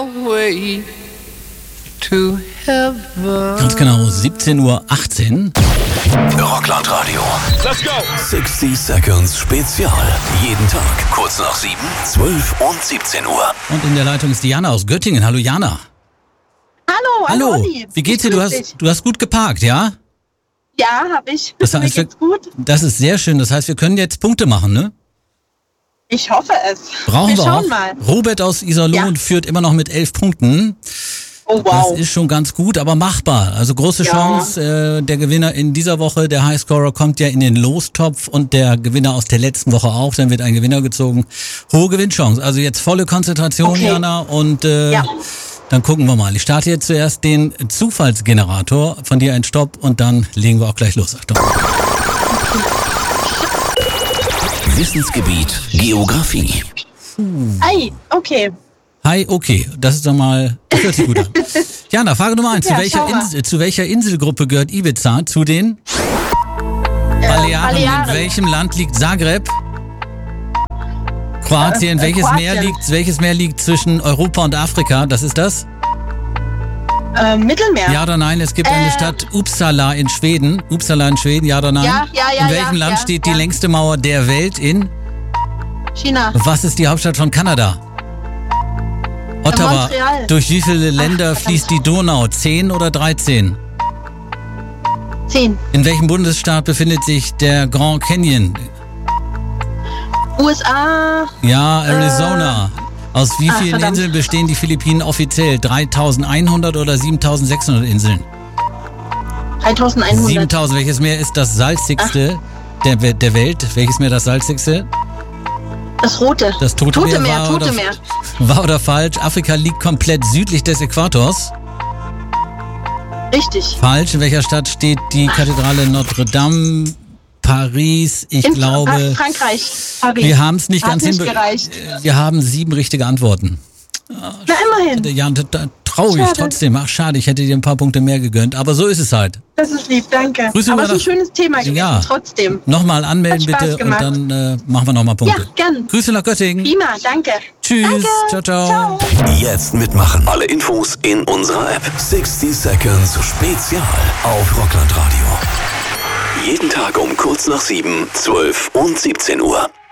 our way to heaven. Ganz genau, 17:18 Uhr. Rockland Radio. Let's go. 60 Seconds Spezial. Jeden Tag kurz nach 7, 12 und 17 Uhr. Und in der Leitung ist Diana aus Göttingen. Hallo Jana. Hallo. Olli. Wie geht's dir? Du hast gut geparkt, ja? Ja, hab ich. Das heißt, mir geht's gut. Das ist sehr schön. Das heißt, wir können jetzt Punkte machen, ne? Ich hoffe es. Brauchen wir auch. Mal. Robert aus Iserlohn führt immer noch mit 11 Punkten. Oh, wow. Das ist schon ganz gut, aber machbar. Also große Chance. Der Gewinner in dieser Woche, der Highscorer, kommt ja in den Lostopf und der Gewinner aus der letzten Woche auch. Dann wird ein Gewinner gezogen. Hohe Gewinnchance. Also jetzt volle Konzentration, Jana. Und dann gucken wir mal. Ich starte jetzt zuerst den Zufallsgenerator. Von dir ein Stopp und dann legen wir auch gleich los. Achtung. Wissensgebiet Geografie. Okay. Hi, okay. Das ist doch mal, das hört sich gut an. Jana, Frage Nummer 1. Zu welcher Inselgruppe gehört Ibiza? Zu den Balearen. In welchem Land liegt Zagreb? Kroatien. Welches Meer liegt zwischen Europa und Afrika? Das ist das? Mittelmeer. Ja oder nein? Es gibt eine Stadt Uppsala in Schweden. Ja oder nein? Ja. In welchem Land steht die längste Mauer der Welt? In China. Was ist die Hauptstadt von Kanada? Ottawa. Montreal. Durch wie viele Länder fließt die Donau? 10 oder 13? 10. In welchem Bundesstaat befindet sich der Grand Canyon? USA. Ja, Arizona. Aus wie vielen Inseln bestehen die Philippinen offiziell? 3100 oder 7600 Inseln? 3100. 7000. Welches Meer ist das salzigste der Welt? Welches Meer das salzigste? Das Rote. Das Tote Meer. Tote Meer. War oder falsch? Afrika liegt komplett südlich des Äquators. Richtig. Falsch. In welcher Stadt steht die Kathedrale Notre Dame? Paris, ich glaube. Frankreich. Paris. Wir haben es nicht ganz gereicht. Wir haben 7 richtige Antworten. Na, immerhin. Ja, traurig trotzdem. Ach, schade, ich hätte dir ein paar Punkte mehr gegönnt. Aber so ist es halt. Das ist lieb, danke. Grüße aber es ist ein schönes Thema gewesen, trotzdem. Nochmal anmelden bitte gemacht. und dann machen wir nochmal Punkte. Ja, gern. Grüße nach Göttingen. Prima, danke. Tschüss. Danke. Ciao. Jetzt mitmachen. Alle Infos in unserer App. 60 Seconds Spezial auf Rockland Radio. Jeden Tag um kurz nach 7, 12 und 17 Uhr.